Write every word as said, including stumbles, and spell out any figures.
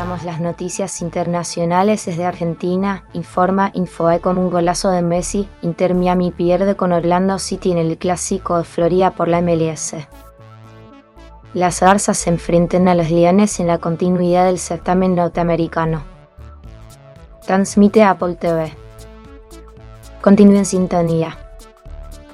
Repasamos las noticias internacionales desde Argentina. Informa Infobae con un golazo de Messi. Inter Miami pierde con Orlando City en el Clásico de Florida por la M L S. Las Garzas se enfrentan a los Leones en la continuidad del certamen norteamericano. Transmite Apple T V. Continúe en sintonía.